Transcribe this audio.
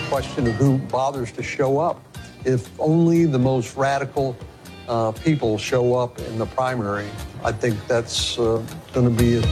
question of who bothers to show up. If only the most radical people show up in the primary, I think that's going to be